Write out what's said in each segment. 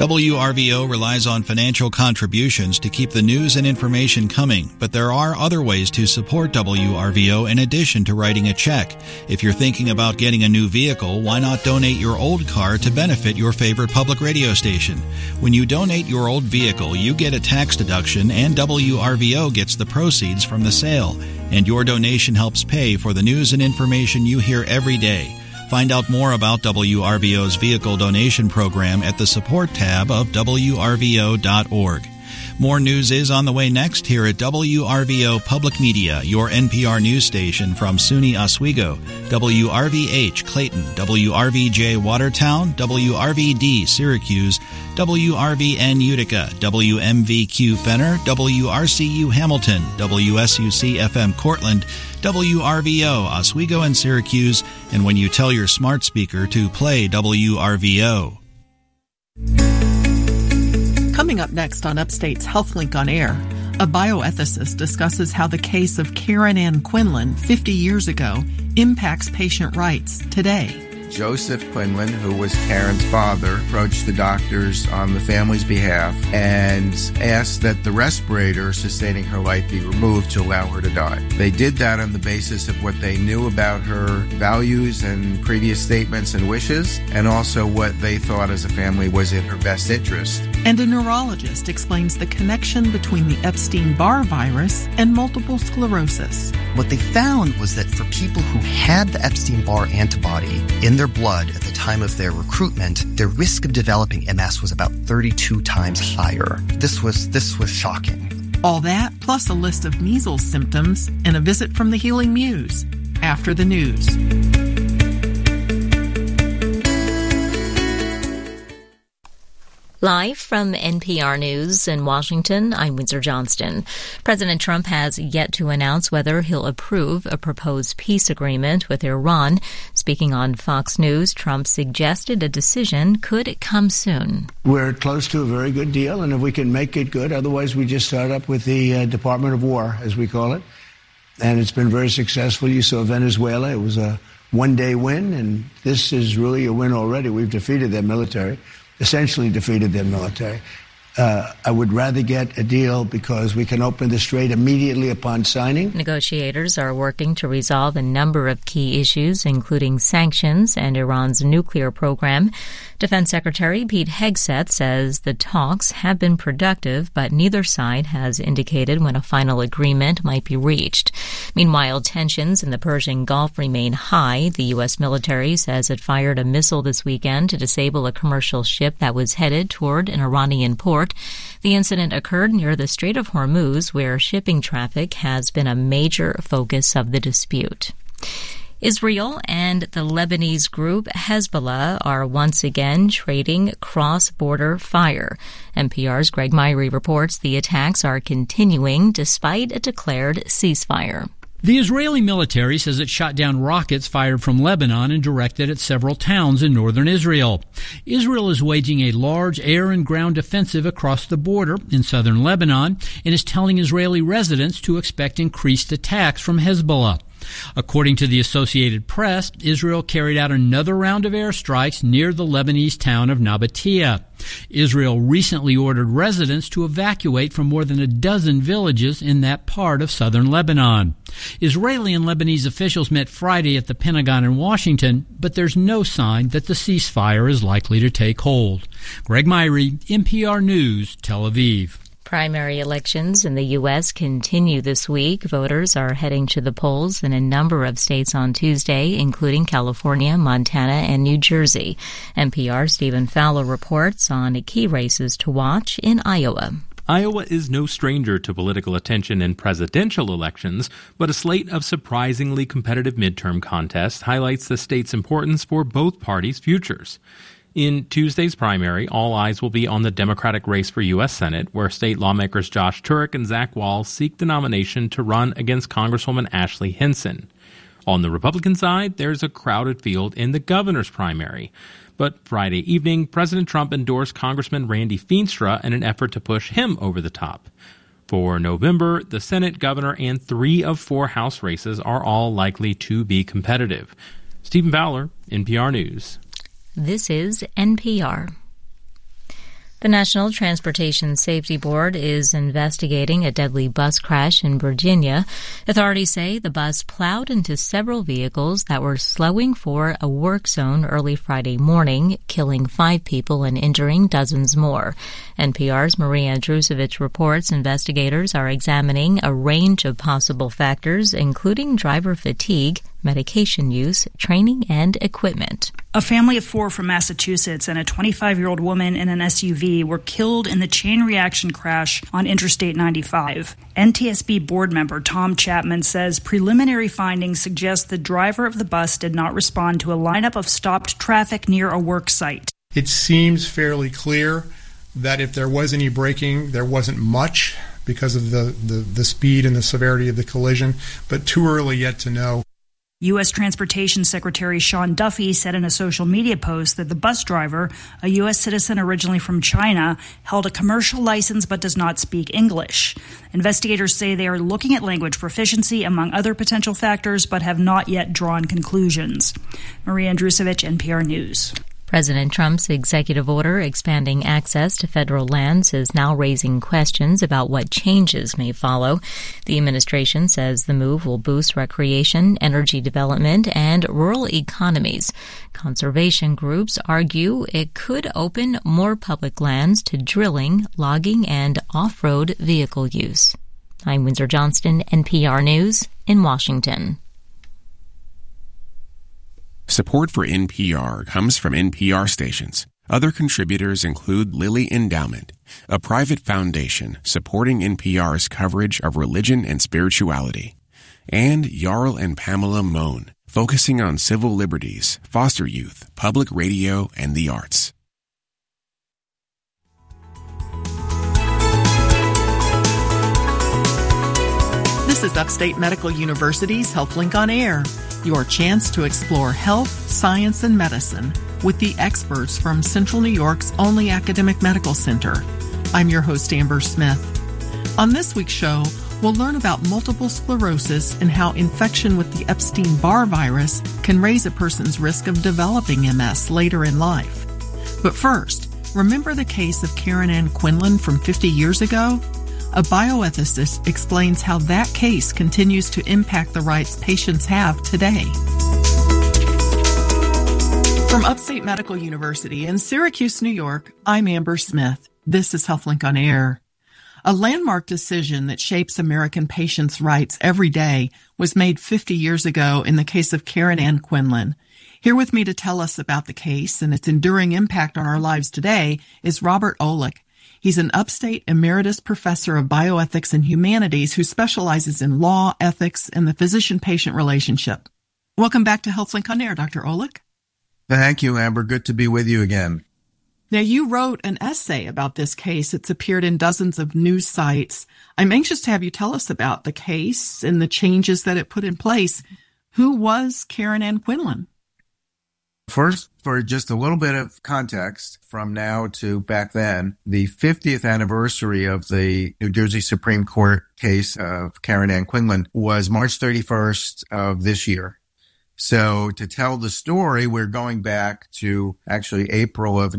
WRVO relies on financial contributions to keep the news and information coming, but there are other ways to support WRVO in addition to writing a check. If you're thinking about getting a new vehicle, why not donate your old car to benefit your favorite public radio station? When you donate your old vehicle, you get a tax deduction and WRVO gets the proceeds from the sale. And your donation helps pay for the news and information you hear every day. Find out more about WRVO's vehicle donation program at the support tab of WRVO.org. More news is on the way next here at WRVO Public Media, your NPR news station from SUNY Oswego, WRVH Clayton, WRVJ Watertown, WRVD Syracuse, WRVN Utica, WMVQ Fenner, WRCU Hamilton, WSUC FM Cortland, WRVO Oswego and Syracuse, and when you tell your smart speaker to play WRVO. Coming up next on Upstate's HealthLink on Air, a bioethicist discusses how the case of Karen Ann Quinlan 50 years ago impacts patient rights today. Joseph Quinlan, who was Karen's father, approached the doctors on the family's behalf and asked that the respirator sustaining her life be removed to allow her to die. They did that on the basis of what they knew about her values and previous statements and wishes, and also what they thought as a family was in her best interest. And a neurologist explains the connection between the Epstein-Barr virus and multiple sclerosis. What they found was that for people who had the Epstein-Barr antibody in their blood at the time of their recruitment, their risk of developing MS was about 32 times higher. This was shocking. All that, plus a list of measles symptoms and a visit from the Healing Muse. After the news. Live from NPR News in Washington, I'm Windsor Johnston. President Trump has yet to announce whether he'll approve a proposed peace agreement with Iran. Speaking on Fox News, Trump suggested a decision could come soon. We're close to a very good deal, and if we can make it good, otherwise we just start up with the Department of War, as we call it. And it's been very successful. You saw Venezuela. It was a one-day win, and this is really a win already. We've defeated their military. Essentially defeated their military. I would rather get a deal because we can open the strait immediately upon signing. Negotiators are working to resolve a number of key issues, including sanctions and Iran's nuclear program. Defense Secretary Pete Hegseth says the talks have been productive, but neither side has indicated when a final agreement might be reached. Meanwhile, tensions in the Persian Gulf remain high. The U.S. military says it fired a missile this weekend to disable a commercial ship that was headed toward an Iranian port. The incident occurred near the Strait of Hormuz, where shipping traffic has been a major focus of the dispute. Israel and the Lebanese group Hezbollah are once again trading cross-border fire. NPR's Greg Myrie reports the attacks are continuing despite a declared ceasefire. The Israeli military says it shot down rockets fired from Lebanon and directed at several towns in northern Israel. Israel is waging a large air and ground offensive across the border in southern Lebanon and is telling Israeli residents to expect increased attacks from Hezbollah. According to the Associated Press, Israel carried out another round of airstrikes near the Lebanese town of Nabatea. Israel recently ordered residents to evacuate from more than a dozen villages in that part of southern Lebanon. Israeli and Lebanese officials met Friday at the Pentagon in Washington, but there's no sign that the ceasefire is likely to take hold. Greg Myrie, NPR News, Tel Aviv. Primary elections in the U.S. continue this week. Voters are heading to the polls in a number of states on Tuesday, including California, Montana, and New Jersey. NPR's Stephen Fowler reports on key races to watch in Iowa. Iowa is no stranger to political attention in presidential elections, but a slate of surprisingly competitive midterm contests highlights the state's importance for both parties' futures. In Tuesday's primary, all eyes will be on the Democratic race for U.S. Senate, where state lawmakers Josh Turek and Zach Wall seek the nomination to run against Congresswoman Ashley Hinson. On the Republican side, there's a crowded field in the governor's primary. But Friday evening, President Trump endorsed Congressman Randy Feenstra in an effort to push him over the top. For November, the Senate, governor, and 3 of 4 House races are all likely to be competitive. Stephen Fowler, NPR News. This is NPR. The National Transportation Safety Board is investigating a deadly bus crash in Virginia. Authorities say the bus plowed into several vehicles that were slowing for a work zone early Friday morning, killing 5 people and injuring dozens more. NPR's Maria Andrusevich reports investigators are examining a range of possible factors, including driver fatigue, medication use, training, and equipment. A family of 4 from Massachusetts and a 25-year-old woman in an SUV were killed in the chain reaction crash on Interstate 95. NTSB board member Tom Chapman says preliminary findings suggest the driver of the bus did not respond to a lineup of stopped traffic near a work site. It seems fairly clear that if there was any braking, there wasn't much because of the speed and the severity of the collision, but too early yet to know. U.S. Transportation Secretary Sean Duffy said in a social media post that the bus driver, a U.S. citizen originally from China, held a commercial license but does not speak English. Investigators say they are looking at language proficiency among other potential factors but have not yet drawn conclusions. Maria Andrusevich, NPR News. President Trump's executive order expanding access to federal lands is now raising questions about what changes may follow. The administration says the move will boost recreation, energy development, and rural economies. Conservation groups argue it could open more public lands to drilling, logging, and off-road vehicle use. I'm Windsor Johnston, NPR News in Washington. Support for NPR comes from NPR stations. Other contributors include Lilly Endowment, a private foundation supporting NPR's coverage of religion and spirituality, and Jarl and Pamela Mohn, focusing on civil liberties, foster youth, public radio, and the arts. This is Upstate Medical University's HealthLink on Air, your chance to explore health, science, and medicine with the experts from Central New York's only academic medical center. I'm your host, Amber Smith. On this week's show, we'll learn about multiple sclerosis and how infection with the Epstein-Barr virus can raise a person's risk of developing MS later in life. But first, remember the case of Karen Ann Quinlan from 50 years ago? A bioethicist explains how that case continues to impact the rights patients have today. From Upstate Medical University in Syracuse, New York, I'm Amber Smith. This is HealthLink on Air. A landmark decision that shapes American patients' rights every day was made 50 years ago in the case of Karen Ann Quinlan. Here with me to tell us about the case and its enduring impact on our lives today is Robert Olick. He's an Upstate Emeritus Professor of Bioethics and Humanities who specializes in law, ethics, and the physician-patient relationship. Welcome back to HealthLink on Air, Dr. Olick. Thank you, Amber. Good to be with you again. Now, you wrote an essay about this case. It's appeared in dozens of news sites. I'm anxious to have you tell us about the case and the changes that it put in place. Who was Karen Ann Quinlan? First, for just a little bit of context, from now to back then, the 50th anniversary of the New Jersey Supreme Court case of Karen Ann Quinlan was March 31st of this year. So to tell the story, we're going back to actually April of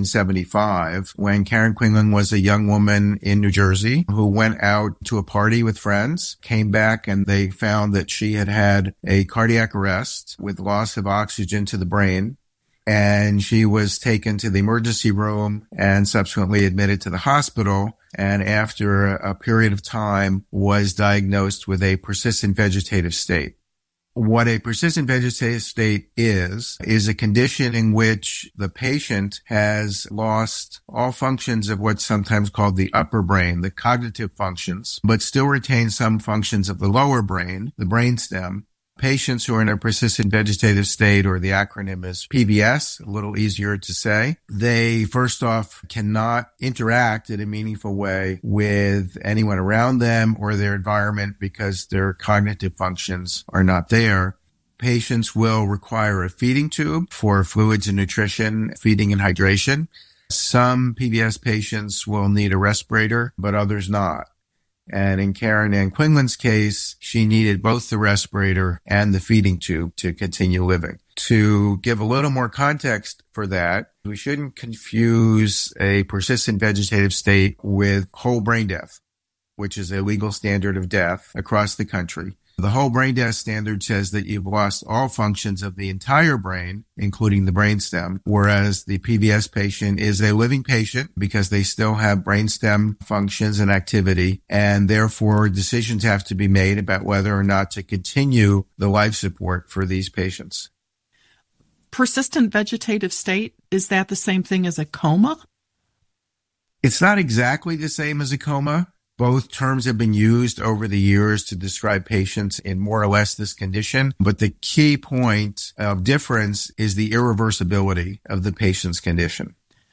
1975 when Karen Quinlan was a young woman in New Jersey who went out to a party with friends, came back, and they found that she had had a cardiac arrest with loss of oxygen to the brain. And she was taken to the emergency room and subsequently admitted to the hospital. And after a period of time was diagnosed with a persistent vegetative state. What a persistent vegetative state is a condition in which the patient has lost all functions of what's sometimes called the upper brain, the cognitive functions, but still retains some functions of the lower brain, the brainstem. Patients who are in a persistent vegetative state, or the acronym is PVS, a little easier to say, they first off cannot interact in a meaningful way with anyone around them or their environment because their cognitive functions are not there. Patients will require a feeding tube for fluids and nutrition, feeding and hydration. Some PVS patients will need a respirator, but others not. And in Karen Ann Quinlan's case, she needed both the respirator and the feeding tube to continue living. To give a little more context for that, we shouldn't confuse a persistent vegetative state with whole brain death, which is a legal standard of death across the country. The whole brain death standard says that you've lost all functions of the entire brain, including the brainstem, whereas the PVS patient is a living patient because they still have brainstem functions and activity, and therefore decisions have to be made about whether or not to continue the life support for these patients. Persistent vegetative state, is that the same thing as a coma? It's not exactly the same as a coma. Both terms have been used over the years to describe patients in more or less this condition, but the key point of difference is the irreversibility of the patient's condition.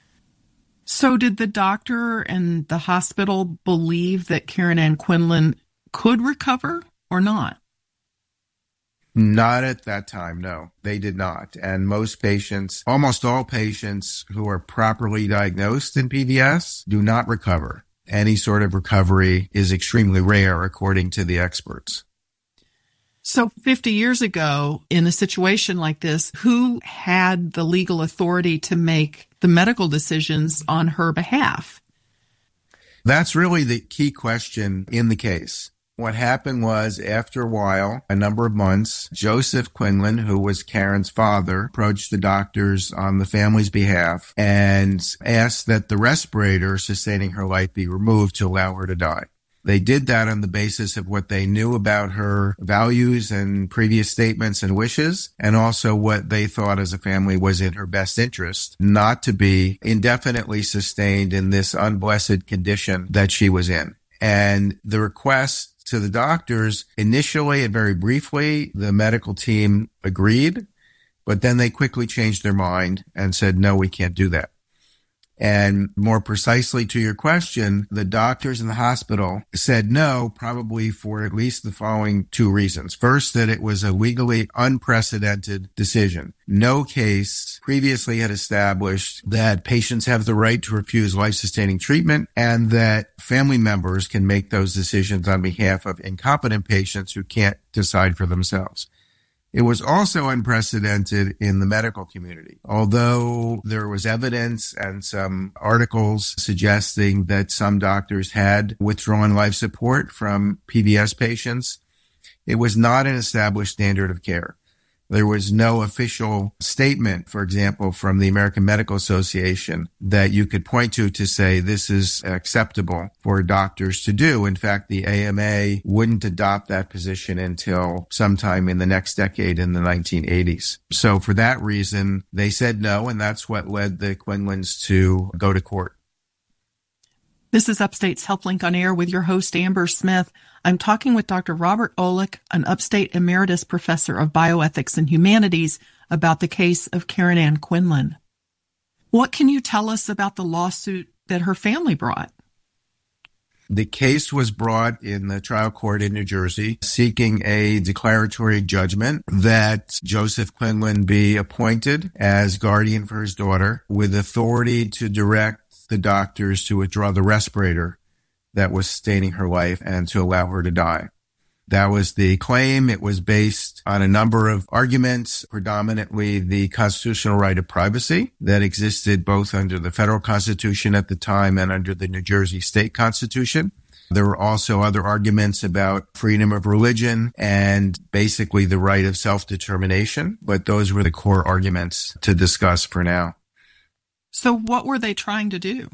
So did the doctor and the hospital believe that Karen Ann Quinlan could recover or not? Not at that time, no, they did not. And most patients, almost all patients who are properly diagnosed in PVS do not recover. Any sort of recovery is extremely rare, according to the experts. So 50 years ago, in a situation like this, who had the legal authority to make the medical decisions on her behalf? That's really the key question in the case. What happened was, after a while, a number of months, Joseph Quinlan, who was Karen's father, approached the doctors on the family's behalf and asked that the respirator sustaining her life be removed to allow her to die. They did that on the basis of what they knew about her values and previous statements and wishes, and also what they thought as a family was in her best interest, not to be indefinitely sustained in this unblessed condition that she was in. And the request to the doctors, initially and very briefly, the medical team agreed, but then they quickly changed their mind and said, no, we can't do that. And more precisely to your question, the doctors in the hospital said no, probably for at least the following two reasons. First, that it was a legally unprecedented decision. No case previously had established that patients have the right to refuse life-sustaining treatment and that family members can make those decisions on behalf of incompetent patients who can't decide for themselves. It was also unprecedented in the medical community. Although there was evidence and some articles suggesting that some doctors had withdrawn life support from PVS patients, it was not an established standard of care. There was no official statement, for example, from the American Medical Association that you could point to say this is acceptable for doctors to do. In fact, the AMA wouldn't adopt that position until sometime in the next decade, in the 1980s. So for that reason, they said no, and that's what led the Quinlans to go to court. This is Upstate's HealthLink on Air with your host, Amber Smith. I'm talking with Dr. Robert Olick, an Upstate Emeritus Professor of Bioethics and Humanities, about the case of Karen Ann Quinlan. What can you tell us about the lawsuit that her family brought? The case was brought in the trial court in New Jersey, seeking a declaratory judgment that Joseph Quinlan be appointed as guardian for his daughter with authority to direct the doctors to withdraw the respirator that was sustaining her life and to allow her to die. That was the claim. It was based on a number of arguments, predominantly the constitutional right of privacy that existed both under the federal constitution at the time and under the New Jersey state constitution. There were also other arguments about freedom of religion and basically the right of self-determination, but those were the core arguments to discuss for now. So what were they trying to do?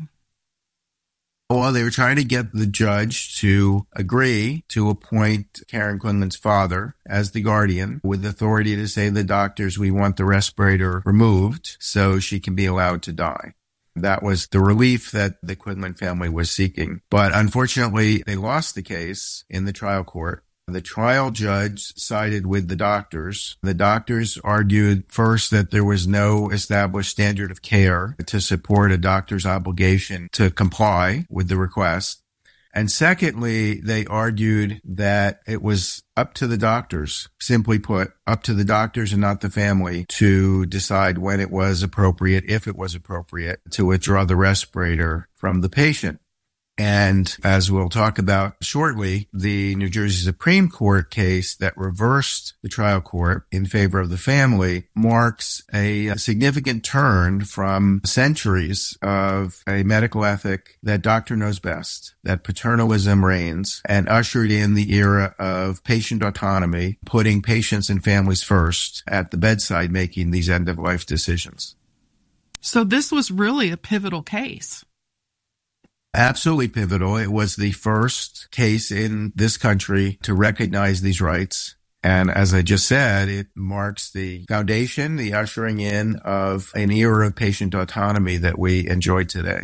Well, they were trying to get the judge to agree to appoint Karen Quinlan's father as the guardian with authority to say to the doctors, we want the respirator removed so she can be allowed to die. That was the relief that the Quinlan family was seeking. But unfortunately, they lost the case in the trial court. The trial judge sided with the doctors. The doctors argued first that there was no established standard of care to support a doctor's obligation to comply with the request. And secondly, they argued that it was up to the doctors, simply put, up to the doctors and not the family to decide when it was appropriate, if it was appropriate, to withdraw the respirator from the patient. And as we'll talk about shortly, the New Jersey Supreme Court case that reversed the trial court in favor of the family marks a significant turn from centuries of a medical ethic that doctor knows best, that paternalism reigns, and ushered in the era of patient autonomy, putting patients and families first at the bedside, making these end-of-life decisions. So this was really a pivotal case. Absolutely pivotal. It was the first case in this country to recognize these rights. And as I just said, it marks the foundation, the ushering in of an era of patient autonomy that we enjoy today.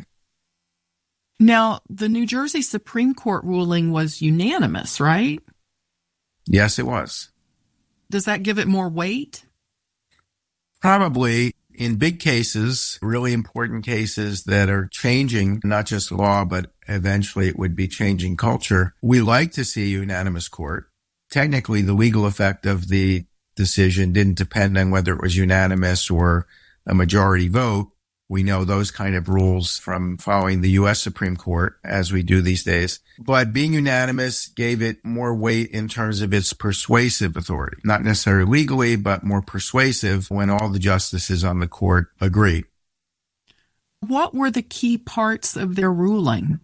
Now, the New Jersey Supreme Court ruling was unanimous, right? Yes, it was. Does that give it more weight? Probably. In big cases, really important cases that are changing not just law, but eventually it would be changing culture, we like to see a unanimous court. Technically, the legal effect of the decision didn't depend on whether it was unanimous or a majority vote. We know those kind of rules from following the U.S. Supreme Court, as we do these days. But being unanimous gave it more weight in terms of its persuasive authority. Not necessarily legally, but more persuasive when all the justices on the court agree. What were the key parts of their ruling?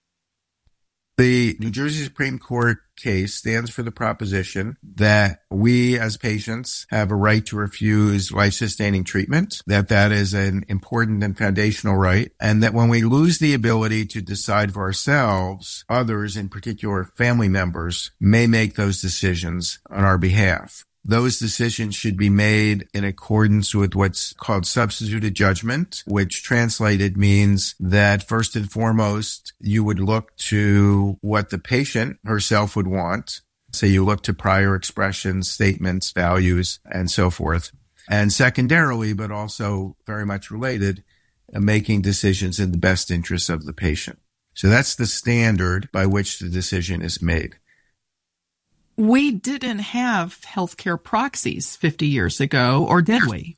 The New Jersey Supreme Court case stands for the proposition that we as patients have a right to refuse life-sustaining treatment, that is an important and foundational right, and that when we lose the ability to decide for ourselves, others, in particular family members, may make those decisions on our behalf. Those decisions should be made in accordance with what's called substituted judgment, which translated means that first and foremost, you would look to what the patient herself would want. So you look to prior expressions, statements, values, and so forth. And secondarily, but also very much related, making decisions in the best interest of the patient. So that's the standard by which the decision is made. We didn't have healthcare proxies 50 years ago, or did we?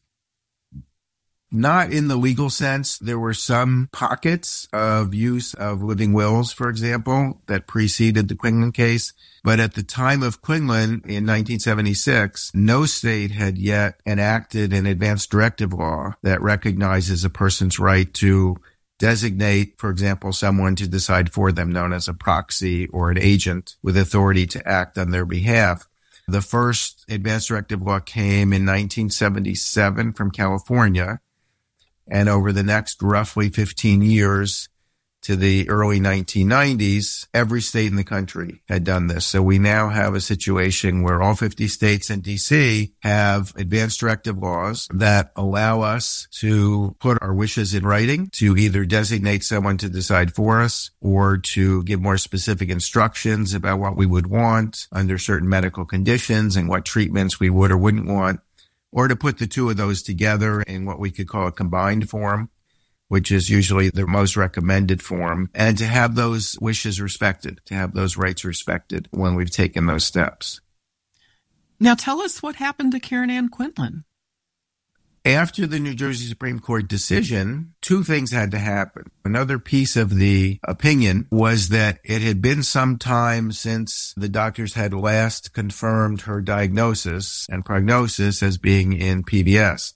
Not in the legal sense. There were some pockets of use of living wills, for example, that preceded the Quinlan case. But at the time of Quinlan in 1976, no state had yet enacted an advance directive law that recognizes a person's right to designate, for example, someone to decide for them, known as a proxy or an agent with authority to act on their behalf. The first advance directive law came in 1977 from California, and over the next roughly 15 years to the early 1990s, every state in the country had done this. So we now have a situation where all 50 states and DC have advance directive laws that allow us to put our wishes in writing, to either designate someone to decide for us or to give more specific instructions about what we would want under certain medical conditions and what treatments we would or wouldn't want, or to put the two of those together in what we could call a combined form, which is usually the most recommended form, and to have those wishes respected, to have those rights respected when we've taken those steps. Now tell us what happened to Karen Ann Quinlan. After the New Jersey Supreme Court decision, two things had to happen. Another piece of the opinion was that it had been some time since the doctors had last confirmed her diagnosis and prognosis as being in PBS.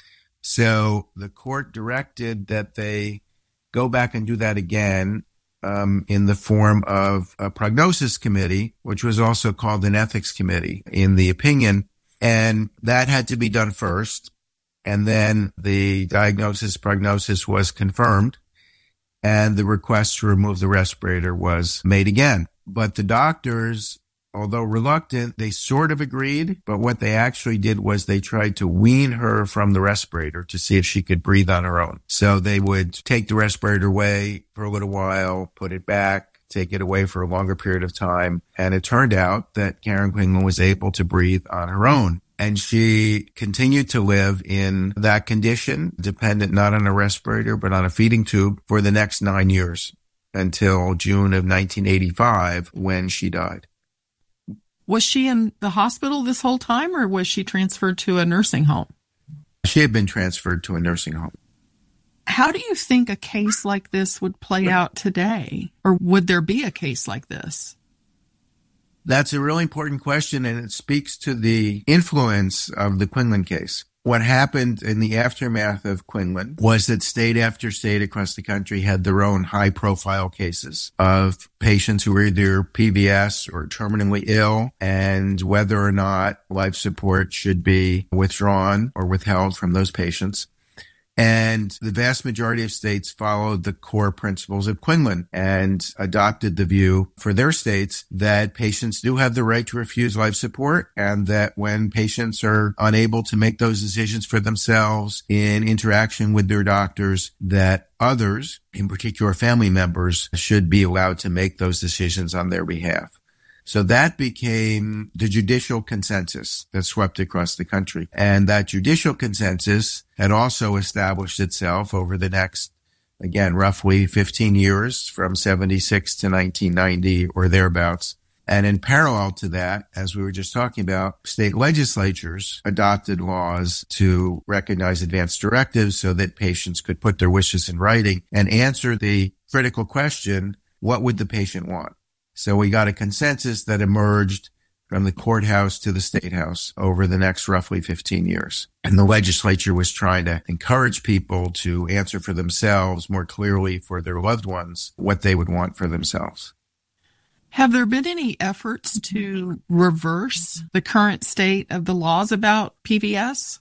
So the court directed that they go back and do that again in the form of a prognosis committee, which was also called an ethics committee in the opinion. And that had to be done first. And then the prognosis was confirmed, and the request to remove the respirator was made again. But the doctors, although reluctant, they sort of agreed, but what they actually did was they tried to wean her from the respirator to see if she could breathe on her own. So they would take the respirator away for a little while, put it back, take it away for a longer period of time, and it turned out that Karen Quinlan was able to breathe on her own. And she continued to live in that condition, dependent not on a respirator, but on a feeding tube for the next 9 years until June of 1985 when she died. Was she in the hospital this whole time, or was she transferred to a nursing home? She had been transferred to a nursing home. How do you think a case like this would play out today? Or would there be a case like this? That's a really important question, and it speaks to the influence of the Quinlan case. What happened in the aftermath of Quinlan was that state after state across the country had their own high-profile cases of patients who were either PVS or terminally ill, and whether or not life support should be withdrawn or withheld from those patients. And the vast majority of states followed the core principles of Quinlan and adopted the view for their states that patients do have the right to refuse life support, and that when patients are unable to make those decisions for themselves in interaction with their doctors, that others, in particular family members, should be allowed to make those decisions on their behalf. So that became the judicial consensus that swept across the country. And that judicial consensus had also established itself over the next, again, roughly 15 years, from 76 to 1990 or thereabouts. And in parallel to that, as we were just talking about, state legislatures adopted laws to recognize advance directives so that patients could put their wishes in writing and answer the critical question, what would the patient want? So we got a consensus that emerged from the courthouse to the state house over the next roughly 15 years. And the legislature was trying to encourage people to answer for themselves more clearly for their loved ones what they would want for themselves. Have there been any efforts to reverse the current state of the laws about PVS?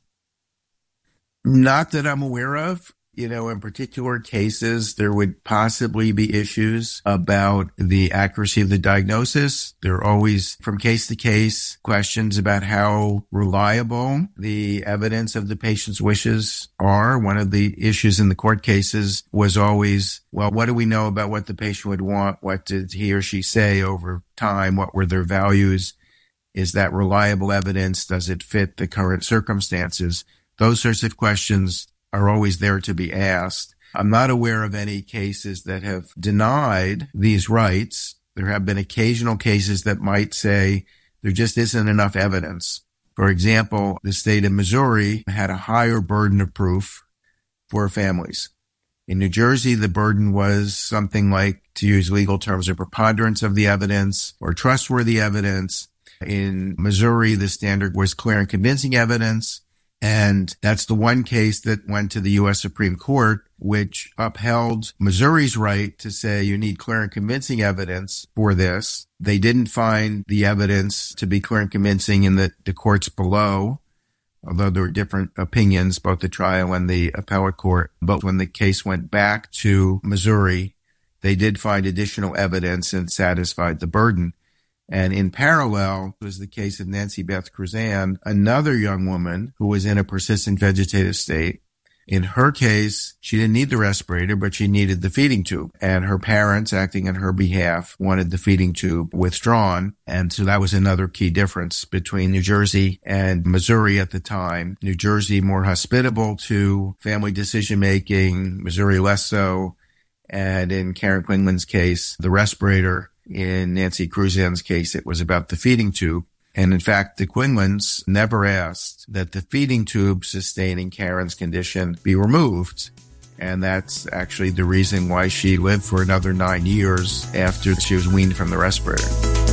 Not that I'm aware of. In particular cases, there would possibly be issues about the accuracy of the diagnosis. There are always, from case to case, questions about how reliable the evidence of the patient's wishes are. One of the issues in the court cases was always, well, what do we know about what the patient would want? What did he or she say over time? What were their values? Is that reliable evidence? Does it fit the current circumstances? Those sorts of questions are always there to be asked. I'm not aware of any cases that have denied these rights. There have been occasional cases that might say there just isn't enough evidence. For example, the state of Missouri had a higher burden of proof for families. In New Jersey, the burden was something like, to use legal terms, a preponderance of the evidence or trustworthy evidence. In Missouri, the standard was clear and convincing evidence. And that's the one case that went to the U.S. Supreme Court, which upheld Missouri's right to say you need clear and convincing evidence for this. They didn't find the evidence to be clear and convincing in the courts below, although there were different opinions, both the trial and the appellate court. But when the case went back to Missouri, they did find additional evidence and satisfied the burden. And in parallel was the case of Nancy Beth Cruzan, another young woman who was in a persistent vegetative state. In her case, she didn't need the respirator, but she needed the feeding tube. And her parents, acting on her behalf, wanted the feeding tube withdrawn. And so that was another key difference between New Jersey and Missouri at the time. New Jersey more hospitable to family decision-making, Missouri less so. And in Karen Quinlan's case, the respirator. In Nancy Cruzan's case, it was about the feeding tube. And in fact, the Quinlans never asked that the feeding tube sustaining Karen's condition be removed. And that's actually the reason why she lived for another 9 years after she was weaned from the respirator.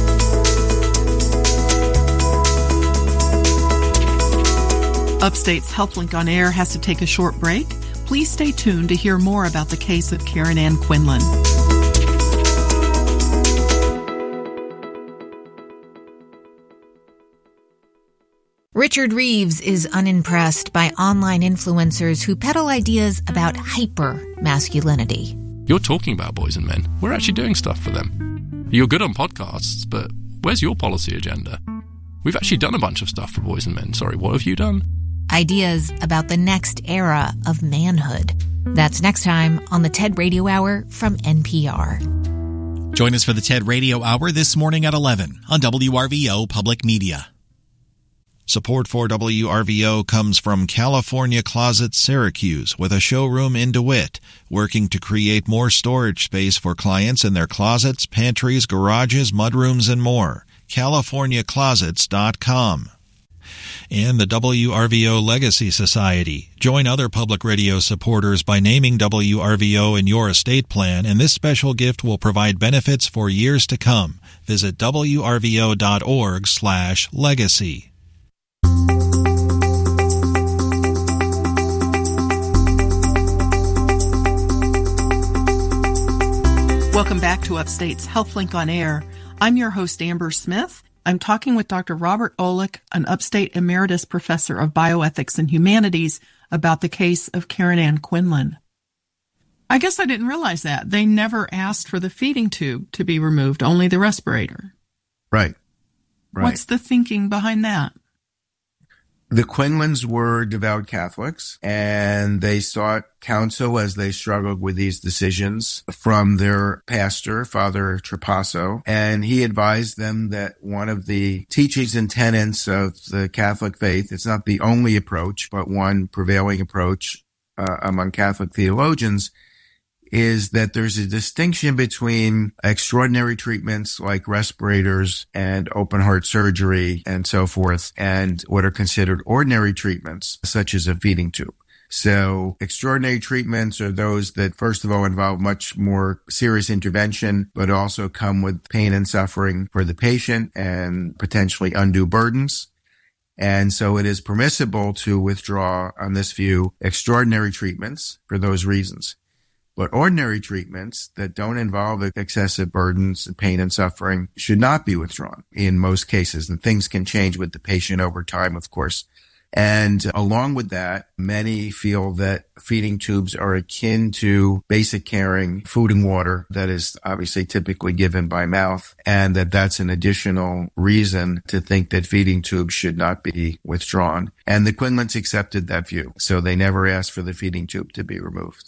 Upstate's HealthLink on Air has to take a short break. Please stay tuned to hear more about the case of Karen Ann Quinlan. Richard Reeves is unimpressed by online influencers who peddle ideas about hyper-masculinity. You're talking about boys and men. We're actually doing stuff for them. You're good on podcasts, but where's your policy agenda? We've actually done a bunch of stuff for boys and men. Sorry, what have you done? Ideas about the next era of manhood. That's next time on the TED Radio Hour from NPR. Join us for the TED Radio Hour this morning at 11 on WRVO Public Media. Support for WRVO comes from California Closet Syracuse, with a showroom in DeWitt, working to create more storage space for clients in their closets, pantries, garages, mudrooms, and more. CaliforniaClosets.com. and the WRVO Legacy Society. Join other public radio supporters by naming WRVO in your estate plan, and this special gift will provide benefits for years to come. Visit wrvo.org/legacy. Welcome back to Upstate's HealthLink on Air. I'm your host, Amber Smith. I'm talking with Dr. Robert Olick, an Upstate Emeritus Professor of Bioethics and Humanities, about the case of Karen Ann Quinlan. I guess I didn't realize that. They never asked for the feeding tube to be removed, only the respirator. Right. What's the thinking behind that? The Quinlans were devout Catholics, and they sought counsel as they struggled with these decisions from their pastor, Father Trapasso, and he advised them that one of the teachings and tenets of the Catholic faith, it's not the only approach, but one prevailing approach among Catholic theologians, is that there's a distinction between extraordinary treatments like respirators and open heart surgery and so forth, and what are considered ordinary treatments, such as a feeding tube. So extraordinary treatments are those that, first of all, involve much more serious intervention, but also come with pain and suffering for the patient and potentially undue burdens. And so it is permissible to withdraw, on this view, extraordinary treatments for those reasons. But ordinary treatments that don't involve excessive burdens and pain and suffering should not be withdrawn in most cases. And things can change with the patient over time, of course. And along with that, many feel that feeding tubes are akin to basic caring, food and water that is obviously typically given by mouth, and that that's an additional reason to think that feeding tubes should not be withdrawn. And the Quinlans accepted that view, so they never asked for the feeding tube to be removed.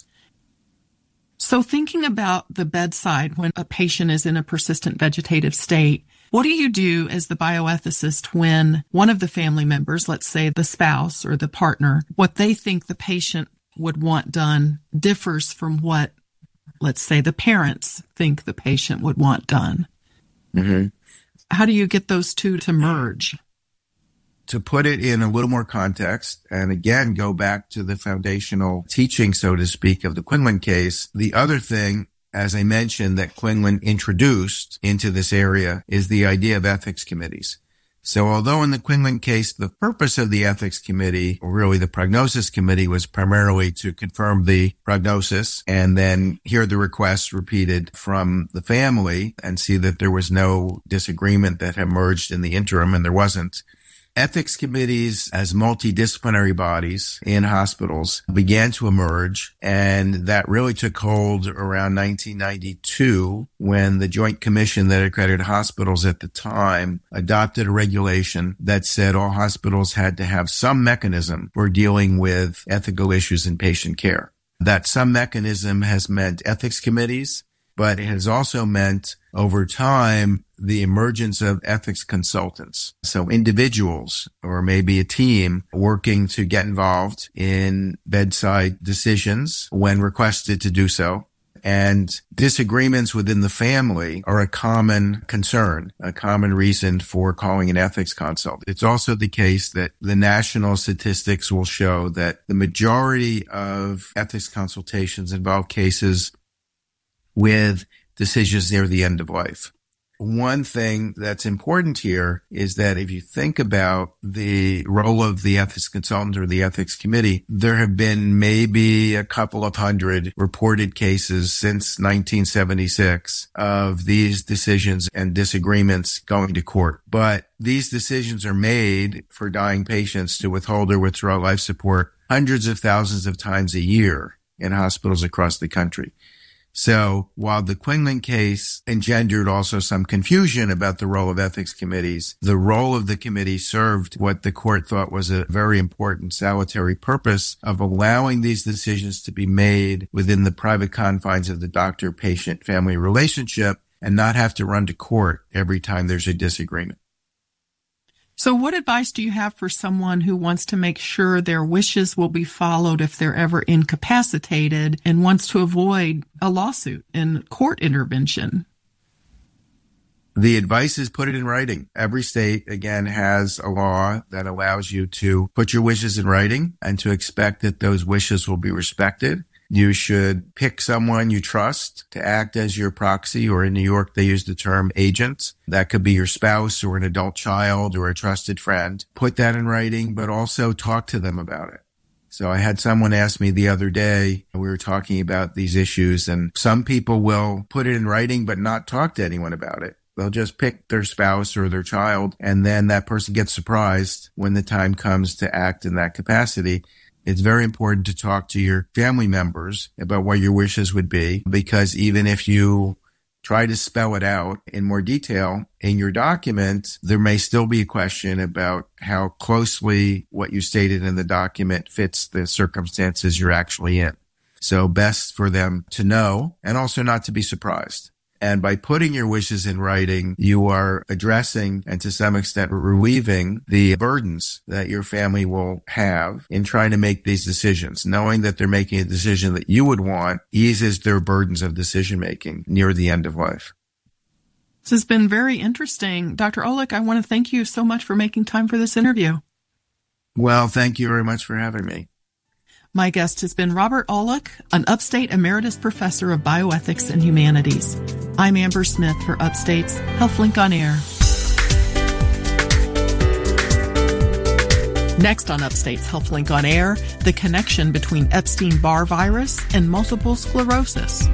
So thinking about the bedside when a patient is in a persistent vegetative state, what do you do as the bioethicist when one of the family members, let's say the spouse or the partner, what they think the patient would want done differs from what, let's say, the parents think the patient would want done? Mm-hmm. How do you get those two to merge? To put it in a little more context, and again, go back to the foundational teaching, so to speak, of the Quinlan case, the other thing, as I mentioned, that Quinlan introduced into this area is the idea of ethics committees. So although in the Quinlan case, the purpose of the ethics committee, or really the prognosis committee, was primarily to confirm the prognosis and then hear the requests repeated from the family and see that there was no disagreement that emerged in the interim, and there wasn't. Ethics committees as multidisciplinary bodies in hospitals began to emerge, and that really took hold around 1992 when the Joint Commission that accredited hospitals at the time adopted a regulation that said all hospitals had to have some mechanism for dealing with ethical issues in patient care. That some mechanism has meant ethics committees, but it has also meant over time the emergence of ethics consultants. So individuals or maybe a team working to get involved in bedside decisions when requested to do so. And disagreements within the family are a common concern, a common reason for calling an ethics consult. It's also the case that the national statistics will show that the majority of ethics consultations involve cases with decisions near the end of life. One thing that's important here is that if you think about the role of the ethics consultant or the ethics committee, there have been maybe a couple of hundred reported cases since 1976 of these decisions and disagreements going to court. But these decisions are made for dying patients to withhold or withdraw life support hundreds of thousands of times a year in hospitals across the country. So while the Quinlan case engendered also some confusion about the role of ethics committees, the role of the committee served what the court thought was a very important salutary purpose of allowing these decisions to be made within the private confines of the doctor-patient-family relationship and not have to run to court every time there's a disagreement. So what advice do you have for someone who wants to make sure their wishes will be followed if they're ever incapacitated and wants to avoid a lawsuit and court intervention? The advice is put it in writing. Every state, again, has a law that allows you to put your wishes in writing and to expect that those wishes will be respected. You should pick someone you trust to act as your proxy, or in New York, they use the term agent. That could be your spouse or an adult child or a trusted friend. Put that in writing, but also talk to them about it. So I had someone ask me the other day, we were talking about these issues, and some people will put it in writing but not talk to anyone about it. They'll just pick their spouse or their child, and then that person gets surprised when the time comes to act in that capacity. It's very important to talk to your family members about what your wishes would be, because even if you try to spell it out in more detail in your document, there may still be a question about how closely what you stated in the document fits the circumstances you're actually in. So best for them to know and also not to be surprised. And by putting your wishes in writing, you are addressing and to some extent relieving the burdens that your family will have in trying to make these decisions. Knowing that they're making a decision that you would want eases their burdens of decision making near the end of life. This has been very interesting. Dr. Olick, I want to thank you so much for making time for this interview. Well, thank you very much for having me. My guest has been Robert Olick, an Upstate Emeritus Professor of Bioethics and Humanities. I'm Amber Smith for Upstate's HealthLink on Air. Next on Upstate's HealthLink on Air, the connection between Epstein-Barr virus and multiple sclerosis.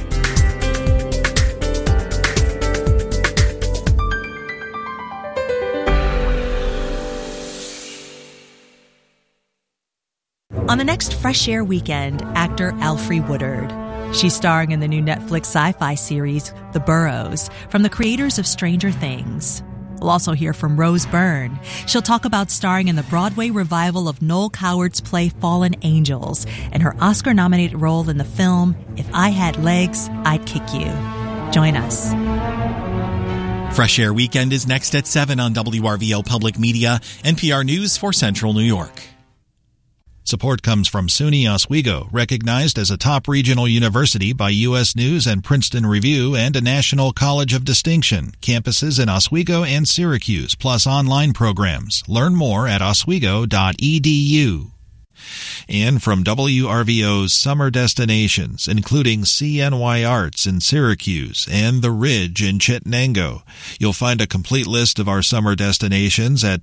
On the next Fresh Air weekend, actor Alfre Woodard. She's starring in the new Netflix sci-fi series, The Burrows, from the creators of Stranger Things. We'll also hear from Rose Byrne. She'll talk about starring in the Broadway revival of Noel Coward's play Fallen Angels and her Oscar-nominated role in the film If I Had Legs, I'd Kick You. Join us. Fresh Air Weekend is next at 7 on WRVO Public Media, NPR News for Central New York. Support comes from SUNY Oswego, recognized as a top regional university by U.S. News and Princeton Review and a National College of Distinction. Campuses in Oswego and Syracuse, plus online programs. Learn more at oswego.edu. And from WRVO's summer destinations, including CNY Arts in Syracuse and The Ridge in Chittenango. You'll find a complete list of our summer destinations at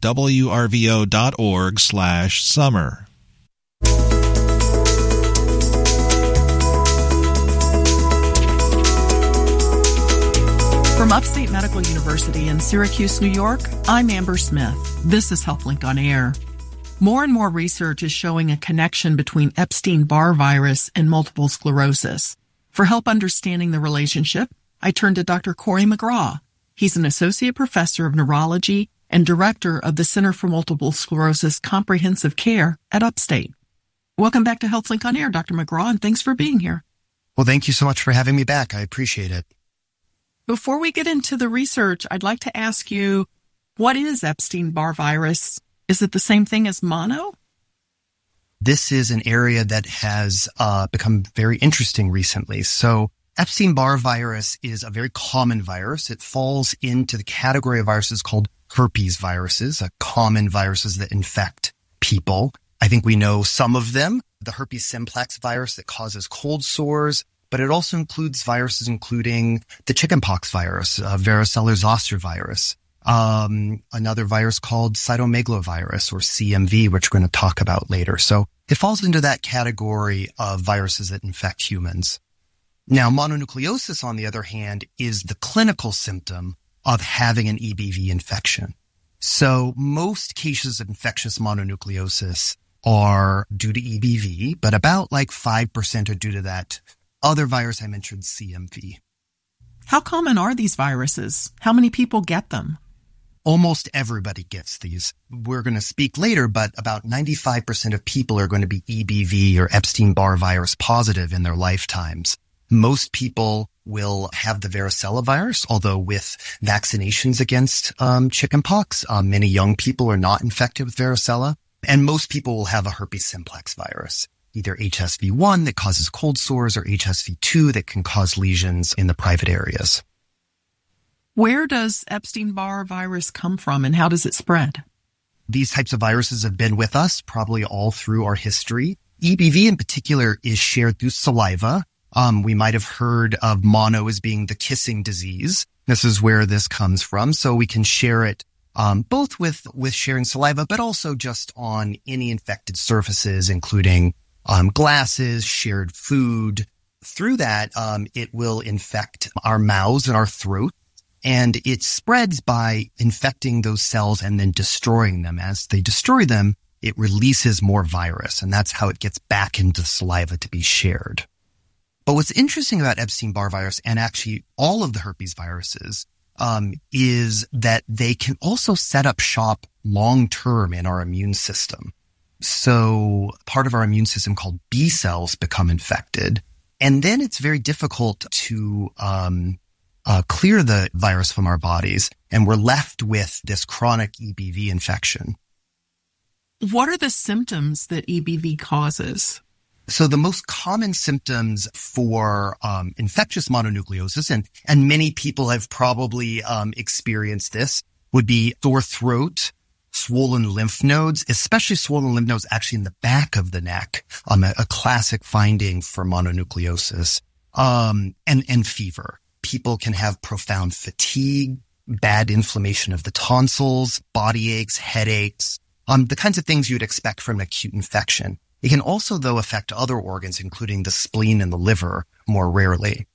wrvo.org/summer. From Upstate Medical University in Syracuse, New York, I'm Amber Smith. This is HealthLink on Air. More and more research is showing a connection between Epstein-Barr virus and multiple sclerosis. For help understanding the relationship, I turn to Dr. Corey McGraw. He's an associate professor of neurology and director of the Center for Multiple Sclerosis Comprehensive Care at Upstate. Welcome back to HealthLink on Air, Dr. McGraw, and thanks for being here. Well, thank you so much for having me back. I appreciate it. Before we get into the research, I'd like to ask you, what is Epstein-Barr virus? Is it the same thing as mono? This is an area that has become very interesting recently. So Epstein-Barr virus is a very common virus. It falls into the category of viruses called herpes viruses, common viruses that infect people. I think we know some of them. The herpes simplex virus that causes cold sores, but it also includes viruses including the chickenpox virus, varicella zoster virus, another virus called cytomegalovirus or CMV, which we're going to talk about later. So it falls into that category of viruses that infect humans. Now, mononucleosis, on the other hand, is the clinical symptom of having an EBV infection. So most cases of infectious mononucleosis are due to EBV, but about like 5% are due to that other virus I mentioned, CMV. How common are these viruses? How many people get them? Almost everybody gets these. We're going to speak later, but about 95% of people are going to be EBV or Epstein-Barr virus positive in their lifetimes. Most people will have the varicella virus, although with vaccinations against chickenpox, many young people are not infected with varicella. And most people will have a herpes simplex virus, either HSV1 that causes cold sores or HSV2 that can cause lesions in the private areas. Where does Epstein-Barr virus come from and how does it spread? These types of viruses have been with us probably all through our history. EBV in particular is shared through saliva. We might have heard of mono as being the kissing disease. This is where this comes from. So we can share it both with sharing saliva, but also just on any infected surfaces, including glasses, shared food. Through that, it will infect our mouths and our throat. And it spreads by infecting those cells and then destroying them. As they destroy them, it releases more virus, and that's how it gets back into the saliva to be shared. But what's interesting about Epstein-Barr virus, and actually all of the herpes viruses, is that they can also set up shop long-term in our immune system. So part of our immune system called B cells become infected, and then it's very difficult to clear the virus from our bodies, and we're left with this chronic EBV infection. What are the symptoms that EBV causes? So the most common symptoms for infectious mononucleosis, and many people have probably experienced this, would be sore throat, swollen lymph nodes, especially swollen lymph nodes actually in the back of the neck, a classic finding for mononucleosis, and fever. People can have profound fatigue, bad inflammation of the tonsils, body aches, headaches, the kinds of things you'd expect from an acute infection. It can also, though, affect other organs, including the spleen and the liver, more rarely.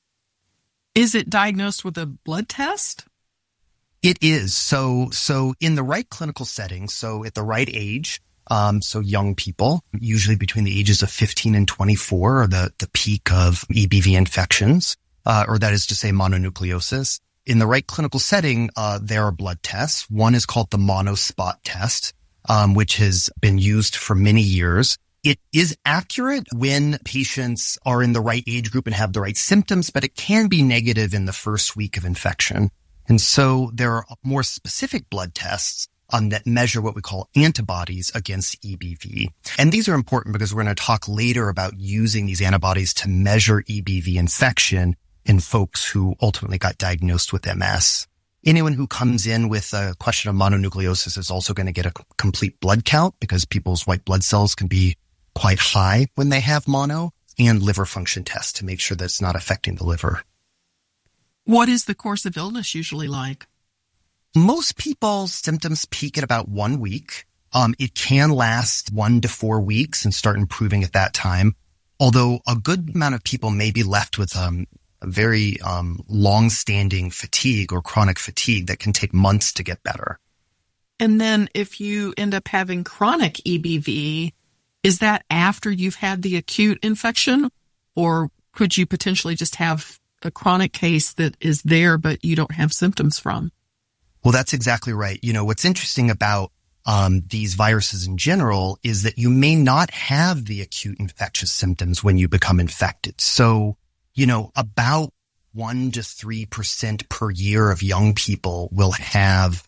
Is it diagnosed with a blood test? It is. So in the right clinical setting, so at the right age, so young people, usually between the ages of 15 and 24 are the peak of EBV infections. Or that is to say mononucleosis. In the right clinical setting, there are blood tests. One is called the monospot test, which has been used for many years. It is accurate when patients are in the right age group and have the right symptoms, but it can be negative in the first week of infection. And so there are more specific blood tests that measure what we call antibodies against EBV. And these are important because we're going to talk later about using these antibodies to measure EBV infection in folks who ultimately got diagnosed with MS. Anyone who comes in with a question of mononucleosis is also going to get a complete blood count because people's white blood cells can be quite high when they have mono, and liver function tests to make sure that it's not affecting the liver. What is the course of illness usually like? Most people's symptoms peak at about 1 week. It can last 1 to 4 weeks and start improving at that time. Although a good amount of people may be left with a very long-standing fatigue or chronic fatigue that can take months to get better. And then if you end up having chronic EBV, is that after you've had the acute infection? Or could you potentially just have a chronic case that is there but you don't have symptoms from? Well, that's exactly right. You know, what's interesting about these viruses in general is that you may not have the acute infectious symptoms when you become infected. So, you know, about 1 to 3% per year of young people will have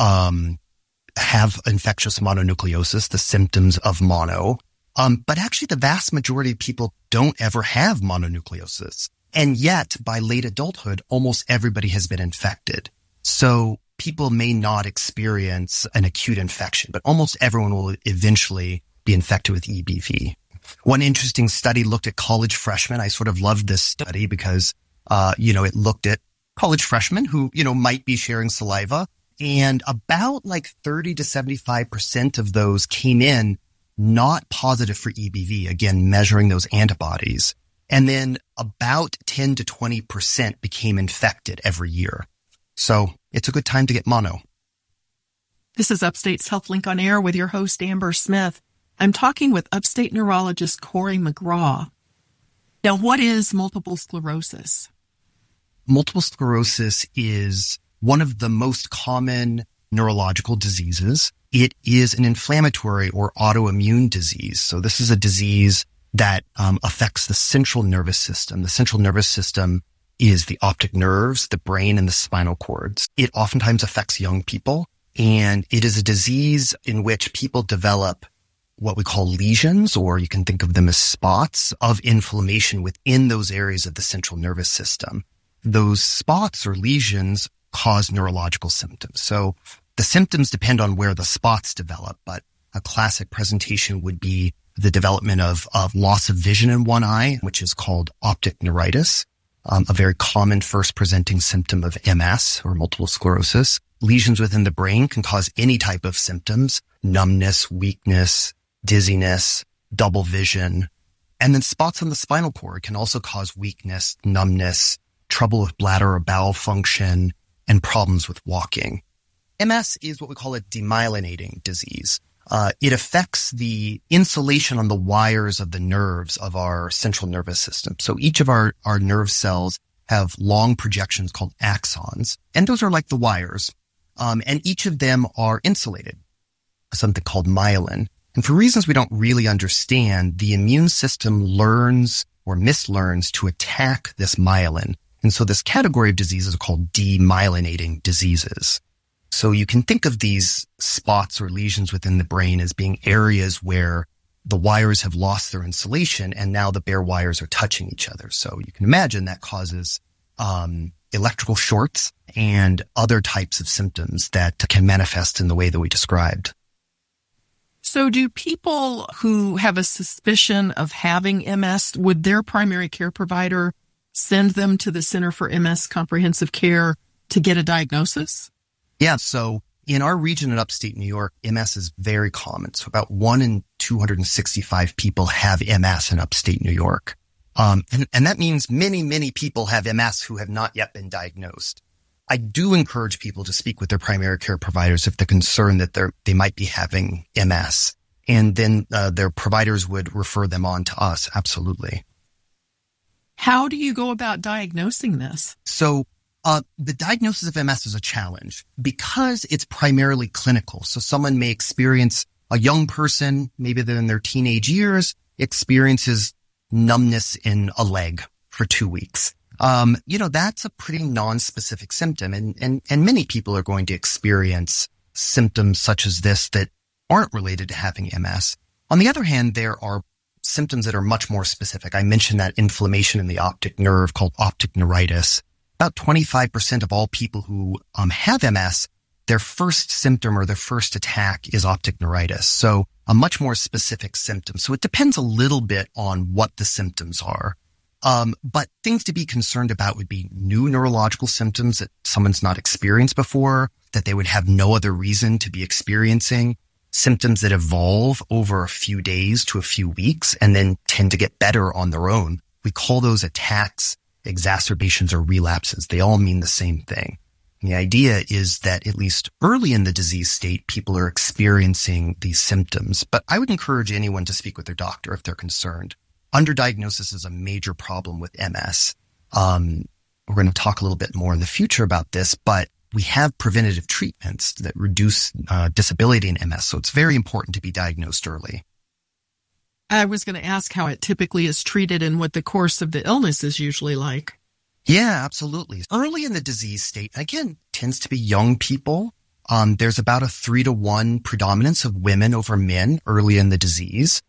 infectious mononucleosis, the symptoms of mono. But actually the vast majority of people don't ever have mononucleosis. And yet by late adulthood, almost everybody has been infected. So people may not experience an acute infection, but almost everyone will eventually be infected with EBV. One interesting study looked at college freshmen. I sort of loved this study because, it looked at college freshmen who, might be sharing saliva, and about like 30 to 75% of those came in not positive for EBV, again, measuring those antibodies. And then about 10 to 20% became infected every year. So it's a good time to get mono. This is Upstate's HealthLink on Air with your host, Amber Smith. I'm talking with Upstate neurologist Corey McGraw. Now, what is multiple sclerosis? Multiple sclerosis is one of the most common neurological diseases. It is an inflammatory or autoimmune disease. So this is a disease that affects the central nervous system. The central nervous system is the optic nerves, the brain, and the spinal cords. It oftentimes affects young people, and it is a disease in which people develop what we call lesions, or you can think of them as spots of inflammation within those areas of the central nervous system. Those spots or lesions cause neurological symptoms. So the symptoms depend on where the spots develop, but a classic presentation would be the development of loss of vision in one eye, which is called optic neuritis, a very common first presenting symptom of MS or multiple sclerosis. Lesions within the brain can cause any type of symptoms: numbness, weakness, dizziness, double vision. And then spots on the spinal cord can also cause weakness, numbness, trouble with bladder or bowel function, and problems with walking. MS is what we call a demyelinating disease. It affects the insulation on the wires of the nerves of our central nervous system. So each of our nerve cells have long projections called axons, and those are like the wires. And each of them are insulated, something called myelin. And for reasons we don't really understand, the immune system learns or mislearns to attack this myelin. And so this category of diseases are called demyelinating diseases. So you can think of these spots or lesions within the brain as being areas where the wires have lost their insulation and now the bare wires are touching each other. So you can imagine that causes electrical shorts and other types of symptoms that can manifest in the way that we described. So do people who have a suspicion of having MS, would their primary care provider send them to the Center for MS Comprehensive Care to get a diagnosis? Yeah, so in our region in upstate New York, MS is very common. So about 1 in 265 people have MS in upstate New York. And that means many, many people have MS who have not yet been diagnosed. I do encourage people to speak with their primary care providers if they're concerned that they might be having MS. And then their providers would refer them on to us. Absolutely. How do you go about diagnosing this? So the diagnosis of MS is a challenge because it's primarily clinical. So someone may experience, a young person, maybe they're in their teenage years, experiences numbness in a leg for 2 weeks. That's a pretty non-specific symptom. And many people are going to experience symptoms such as this that aren't related to having MS. On the other hand, there are symptoms that are much more specific. I mentioned that inflammation in the optic nerve called optic neuritis. About 25% of all people who have MS, their first symptom or their first attack is optic neuritis. So a much more specific symptom. So it depends a little bit on what the symptoms are. But things to be concerned about would be new neurological symptoms that someone's not experienced before, that they would have no other reason to be experiencing, symptoms that evolve over a few days to a few weeks and then tend to get better on their own. We call those attacks, exacerbations, or relapses. They all mean the same thing. And the idea is that at least early in the disease state, people are experiencing these symptoms. But I would encourage anyone to speak with their doctor if they're concerned. Underdiagnosis is a major problem with MS. We're going to talk a little bit more in the future about this, but we have preventative treatments that reduce disability in MS. So it's very important to be diagnosed early. I was going to ask how it typically is treated and what the course of the illness is usually like. Yeah, absolutely. Early in the disease state, again, tends to be young people. There's about a 3-to-1 predominance of women over men early in the disease.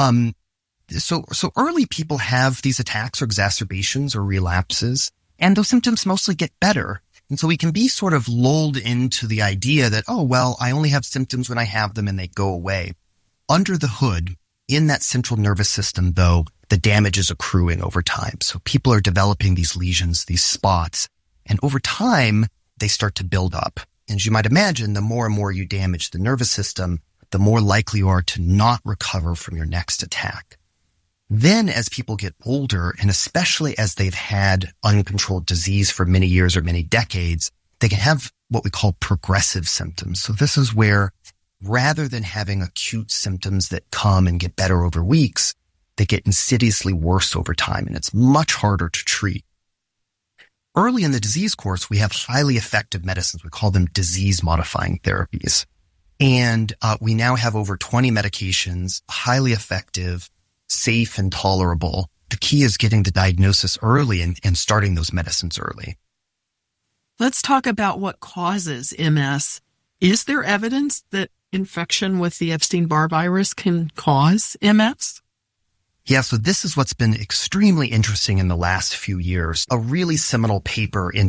So early people have these attacks or exacerbations or relapses, and those symptoms mostly get better. And so we can be sort of lulled into the idea that, oh, well, I only have symptoms when I have them and they go away. Under the hood, in that central nervous system, though, the damage is accruing over time. So people are developing these lesions, these spots, and over time, they start to build up. And as you might imagine, the more and more you damage the nervous system, the more likely you are to not recover from your next attack. Then as people get older, and especially as they've had uncontrolled disease for many years or many decades, they can have what we call progressive symptoms. So this is where rather than having acute symptoms that come and get better over weeks, they get insidiously worse over time, and it's much harder to treat. Early in the disease course, we have highly effective medicines. We call them disease-modifying therapies. And we now have over 20 medications, highly effective, safe, and tolerable. The key is getting the diagnosis early and starting those medicines early. Let's talk about what causes MS. Is there evidence that infection with the Epstein-Barr virus can cause MS? Yeah, so this is what's been extremely interesting in the last few years. A really seminal paper in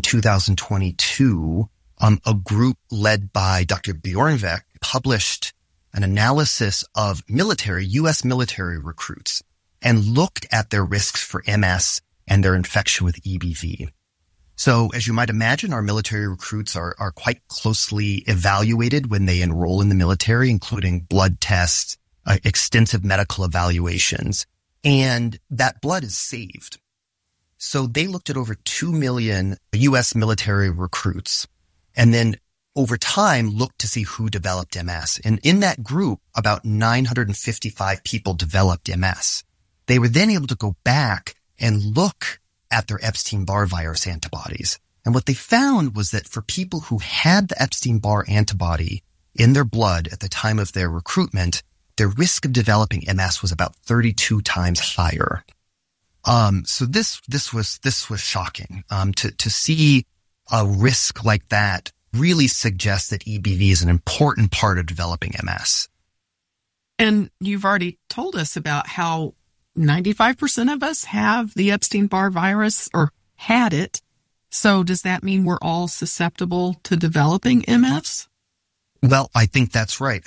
2022, a group led by Dr. Bjornvik published an analysis of U.S. military recruits and looked at their risks for MS and their infection with EBV. So as you might imagine, our military recruits are quite closely evaluated when they enroll in the military, including blood tests, extensive medical evaluations, and that blood is saved. So they looked at over 2 million U.S. military recruits and then over time looked to see who developed MS. And in that group, about 955 people developed MS. They were then able to go back and look at their Epstein-Barr virus antibodies. And what they found was that for people who had the Epstein-Barr antibody in their blood at the time of their recruitment, their risk of developing MS was about 32 times higher. So this was shocking. To see a risk like that really suggests that EBV is an important part of developing MS. And you've already told us about how 95% of us have the Epstein-Barr virus or had it. So does that mean we're all susceptible to developing MS? Well, I think that's right.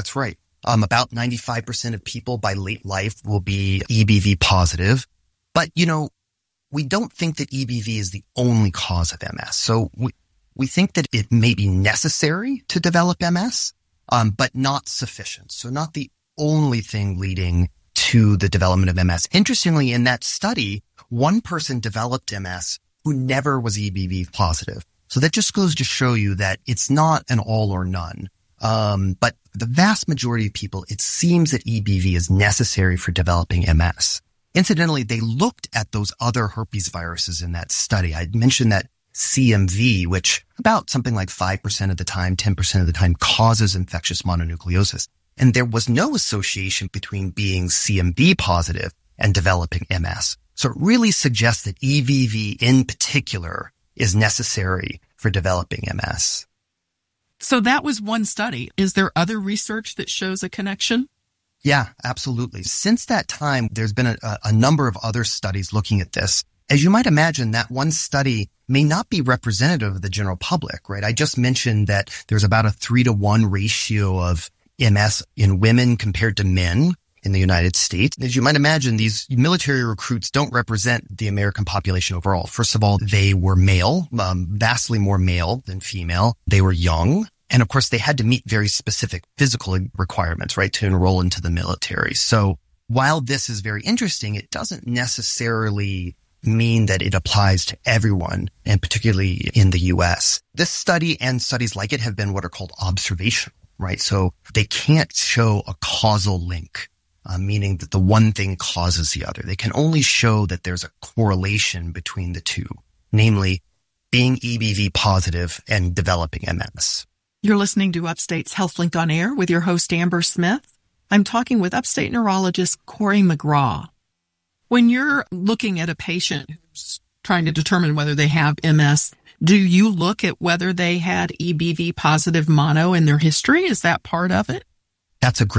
About 95% of people by late life will be EBV positive. But, we don't think that EBV is the only cause of MS. So we think that it may be necessary to develop MS, but not sufficient. So not the only thing leading to the development of MS. Interestingly, in that study, one person developed MS who never was EBV positive. So that just goes to show you that it's not an all or none. But the vast majority of people, it seems that EBV is necessary for developing MS. Incidentally, they looked at those other herpes viruses in that study. I mentioned that CMV, which about something like 5% of the time, 10% of the time causes infectious mononucleosis. And there was no association between being CMV positive and developing MS. So it really suggests that EBV in particular is necessary for developing MS. So that was one study. Is there other research that shows a connection? Yeah, absolutely. Since that time, there's been a number of other studies looking at this. As you might imagine, that one study may not be representative of the general public, right? I just mentioned that there's about a 3-to-1 ratio of MS in women compared to men in the United States. As you might imagine, these military recruits don't represent the American population overall. First of all, they were male, vastly more male than female. They were young. And of course, they had to meet very specific physical requirements, right, to enroll into the military. So while this is very interesting, it doesn't necessarily mean that it applies to everyone, and particularly in the U.S. This study and studies like it have been what are called observational, right? So they can't show a causal link, meaning that the one thing causes the other. They can only show that there's a correlation between the two, namely being EBV positive and developing MS. You're listening to Upstate's HealthLink on Air with your host, Amber Smith. I'm talking with Upstate neurologist Corey McGraw. When you're looking at a patient who's trying to determine whether they have MS, do you look at whether they had EBV positive mono in their history? Is that part of it? That's a great